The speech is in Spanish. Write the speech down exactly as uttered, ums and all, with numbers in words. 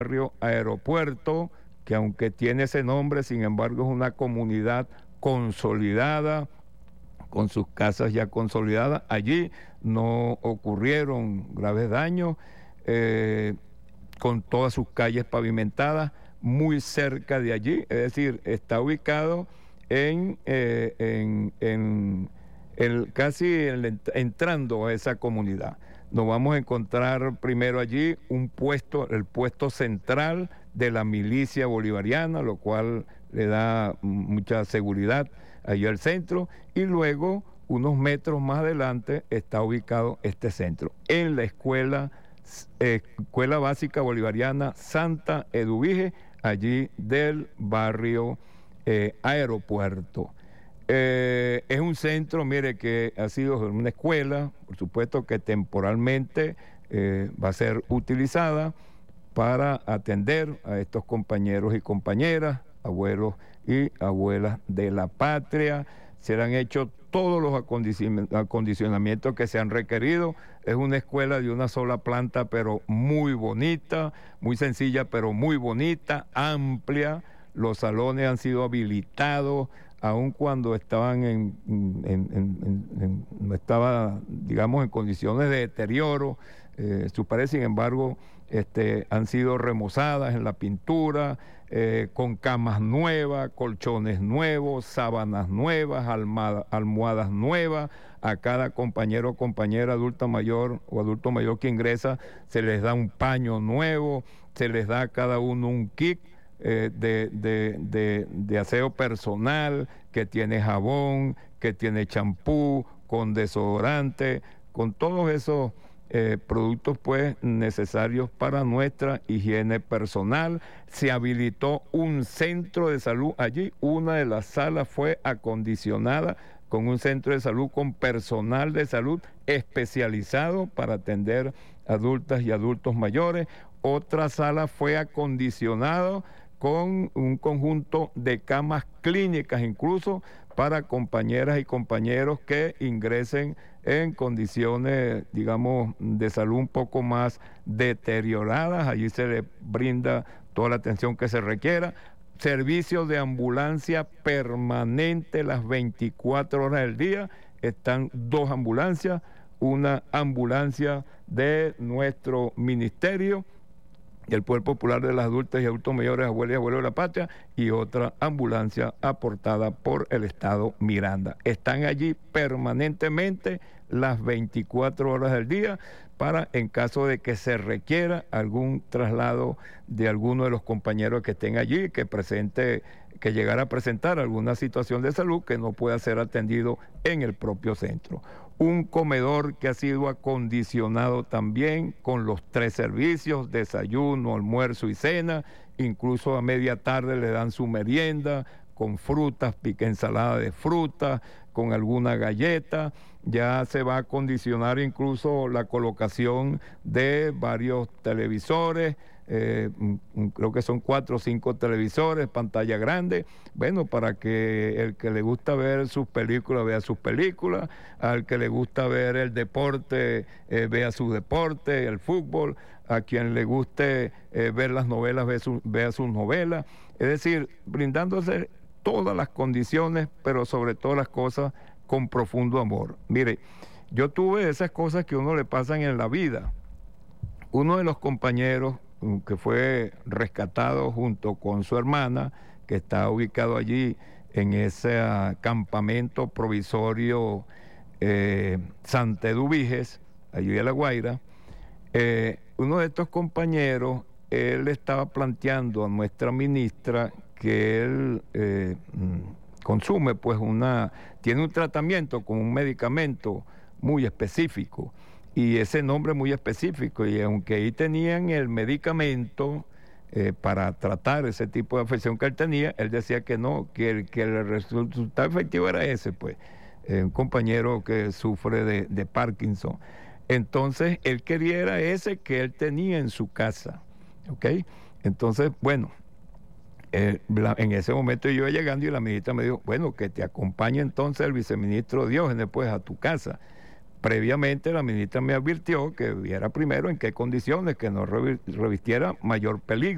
barrio Aeropuerto, que aunque tiene ese nombre, sin embargo es una comunidad consolidada, con sus casas ya consolidadas. Allí no ocurrieron graves daños, eh, con todas sus calles pavimentadas, muy cerca de allí, es decir, está ubicado en, eh, en, en el, casi el, entrando a esa comunidad. Nos vamos a encontrar primero allí un puesto, el puesto central de la milicia bolivariana, lo cual le da mucha seguridad allí al centro, y luego unos metros más adelante está ubicado este centro, en la escuela, eh, escuela básica bolivariana Santa Eduvige, allí del barrio eh, Aeropuerto. Eh, es un centro, mire, que ha sido una escuela, por supuesto que temporalmente eh, va a ser utilizada para atender a estos compañeros y compañeras, abuelos y abuelas de la patria. Se le han hecho todos los acondicionamientos que se han requerido. Es una escuela de una sola planta, pero muy bonita, muy sencilla, pero muy bonita, amplia. Los salones han sido habilitados, aun cuando estaban en, en, en, en, en no estaba, digamos, en condiciones de deterioro. Eh, sus paredes, sin embargo, este, han sido remozadas en la pintura, eh, con camas nuevas, colchones nuevos, sábanas nuevas, almohadas, almohadas nuevas. A cada compañero o compañera adulta mayor o adulto mayor que ingresa se les da un paño nuevo, se les da a cada uno un kit Eh, de, de, de, de aseo personal, que tiene jabón, que tiene champú, con desodorante, con todos esos eh, productos pues necesarios para nuestra higiene personal. Se habilitó un centro de salud allí, una de las salas fue acondicionada con un centro de salud con personal de salud especializado para atender adultas y adultos mayores. Otra sala fue acondicionada con un conjunto de camas clínicas, incluso para compañeras y compañeros que ingresen en condiciones, digamos, de salud un poco más deterioradas. Allí se les brinda toda la atención que se requiera. Servicios de ambulancia permanente las veinticuatro horas del día. Están dos ambulancias, una ambulancia de nuestro ministerio, el Poder Popular de las Adultas y Adultos Mayores, Abuelas y Abuelos de la Patria, y otra ambulancia aportada por el Estado Miranda. Están allí permanentemente las veinticuatro horas del día para, en caso de que se requiera algún traslado de alguno de los compañeros que estén allí, que presente, que llegara a presentar alguna situación de salud que no pueda ser atendido en el propio centro. Un comedor que ha sido acondicionado también con los tres servicios, desayuno, almuerzo y cena. Incluso a media tarde le dan su merienda con frutas, pica ensalada de frutas, con alguna galleta. Ya se va a acondicionar incluso la colocación de varios televisores, eh, creo que son cuatro o cinco televisores, pantalla grande, bueno, para que el que le gusta ver sus películas vea sus películas, al que le gusta ver el deporte eh, vea su deporte, el fútbol, a quien le guste eh, ver las novelas vea, su, vea sus novelas, es decir, brindándose todas las condiciones, pero sobre todas las cosas con profundo amor. Mire, yo tuve esas cosas que a uno le pasan en la vida. Uno de los compañeros que fue rescatado junto con su hermana, que está ubicado allí en ese campamento provisorio eh, Santa Eduviges, allí de La Guaira, eh, uno de estos compañeros, él estaba planteando a nuestra ministra que él eh, consume pues una, tiene un tratamiento con un medicamento muy específico, y ese nombre muy específico, y aunque ahí tenían el medicamento eh, para tratar ese tipo de afección que él tenía, él decía que no, que el, que el resultado efectivo era ese, pues, eh, un compañero que sufre de, de Parkinson. Entonces, él quería era ese que él tenía en su casa, ¿ok? Entonces, bueno, eh, la, en ese momento yo iba llegando y la ministra me dijo, bueno, que te acompañe entonces el viceministro Diógenes, pues, a tu casa. Previamente la ministra me advirtió que viera primero en qué condiciones, que no revistiera mayor peligro.